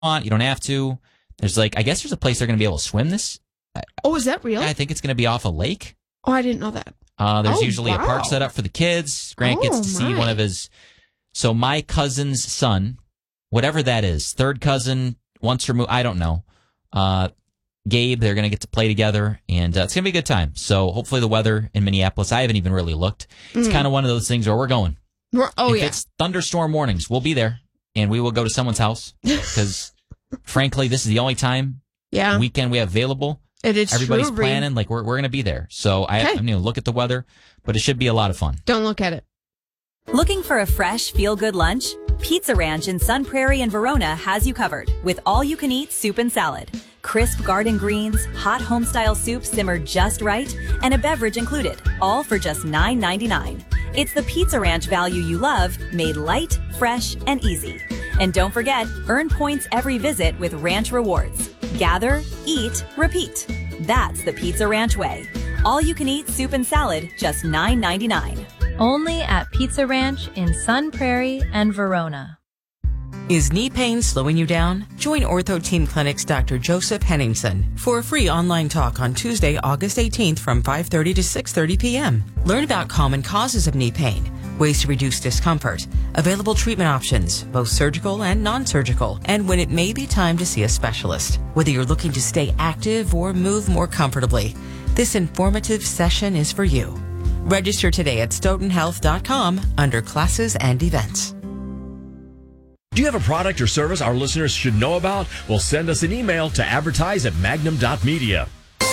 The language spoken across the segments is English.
want. You don't have to. There's I guess there's a place they're going to be able to swim this. Oh, is that real? I think it's going to be off a lake. Oh, I didn't know that. There's usually a park set up for the kids. Grant gets to see one of his. So my cousin's son, whatever that is, third cousin, once removed, I don't know. Gabe, they're going to get to play together, and it's going to be a good time. So hopefully the weather in Minneapolis, I haven't even really looked. It's kind of one of those things where we're going. If it's thunderstorm warnings, we'll be there, and we will go to someone's house because, frankly, this is the only weekend we have available. Everybody's planning. We're going to be there. So I'm going to look at the weather, but it should be a lot of fun. Don't look at it. Looking for a fresh, feel-good lunch? Pizza Ranch in Sun Prairie and Verona has you covered with all-you-can-eat soup and salad. Crisp garden greens, hot home-style soup simmered just right, and a beverage included, all for just $9.99. It's the Pizza Ranch value you love, made light, fresh, and easy. And don't forget, earn points every visit with Ranch Rewards. Gather, eat, repeat. That's the Pizza Ranch way. All-you-can-eat soup and salad, just $9.99. Only at Pizza Ranch in Sun Prairie and Verona. Is knee pain slowing you down? Join Ortho Team Clinic's Dr. Joseph Henningsen for a free online talk on Tuesday, August 18th from 5:30 to 6:30 p.m. Learn about common causes of knee pain, ways to reduce discomfort, available treatment options, both surgical and non-surgical, and when it may be time to see a specialist. Whether you're looking to stay active or move more comfortably, this informative session is for you. Register today at stoughtonhealth.com under classes and events. Do you have a product or service our listeners should know about? Well, send us an email to advertise@magnum.media.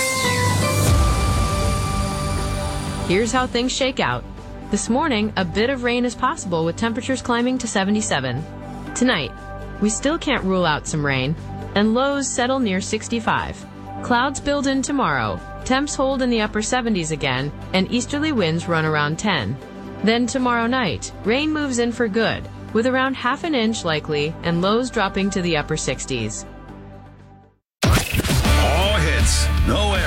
Here's how things shake out. This morning, a bit of rain is possible with temperatures climbing to 77. Tonight, we still can't rule out some rain, and lows settle near 65. Clouds build in tomorrow. Temps hold in the upper 70s again, and easterly winds run around 10. Then tomorrow night, rain moves in for good, with around half an inch likely and lows dropping to the upper 60s. All hits, no errors.